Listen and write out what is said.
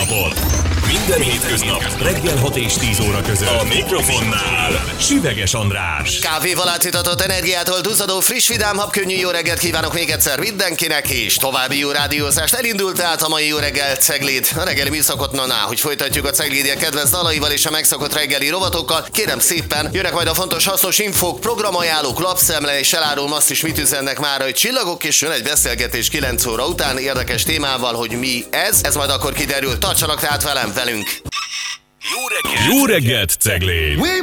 napot. Minden hétköznap reggel 6 és 10 óra között a mikrofonnál Süveges András. Kávéval átitatott energiától duzzadó friss vidám habkönnyű jó reggelt kívánok még egyszer mindenkinek, és további jó rádiózást. Elindult tehát a mai jó reggel Cegléd. A reggeli műszakot hogy folytatjuk a Ceglédiek kedvenc dalaival és a megszokott reggeli rovatokkal. Kérem szépen, jönnek majd a fontos hasznos infók, programajánlók, lapszemle, és elárulom azt is, mit üzennek már, hogy csillagok, és jön egy beszélgetés 9 óra után érdekes témával, hogy mi ez. Ez majd akkor kiderül. Tartsanak tehát velünk. Jó reggelt, Cegléd!